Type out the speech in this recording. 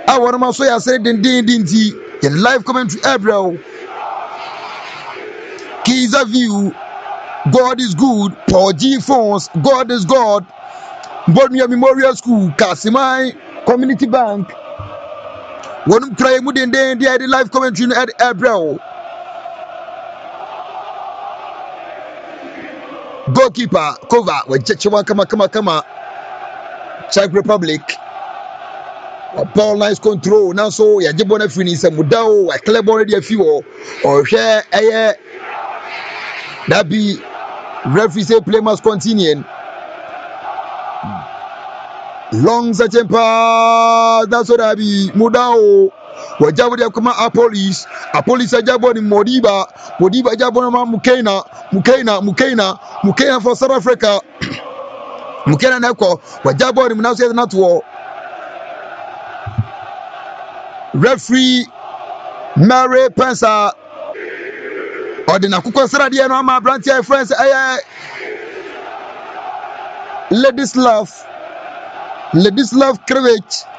I want to say I said in live commentary April Keys of View, God is good, Paul G Phones, God is God, Bodmia Memorial School, Kasimai Community Bank. One cry mudin the live commentary at April. Goalkeeper cover with Chechewan Kama Czech Republic. Ball nice control now, so ya jibona finish mudao a club already a few or share a that be referee say play must continue. Long such a pass, that's what I be mudao. Wajabu dia kuma a police ajabo ni Modiba ajabo na Mukena for South Africa. Mukena nako wajabo ni mnao say not war. Referee Mary Pensa Odina kukosra dia no ama branch friends Ladislav Krevich